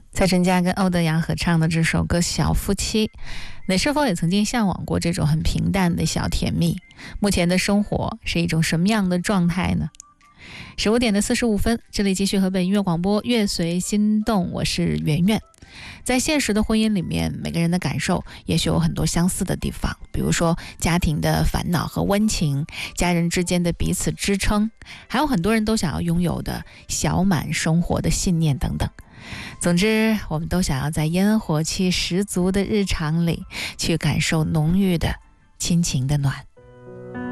蔡淳佳跟欧德阳合唱的这首歌《小夫妻》，你是否也曾经向往过这种很平淡的小甜蜜？目前的生活是一种什么样的状态呢？15:45，这里继续河北音乐广播，乐随心动，我是圆圆。在现实的婚姻里面，每个人的感受也许有很多相似的地方，比如说家庭的烦恼和温情，家人之间的彼此支撑，还有很多人都想要拥有的小满生活的信念等等。总之，我们都想要在烟火气十足的日常里去感受浓郁的亲情的暖。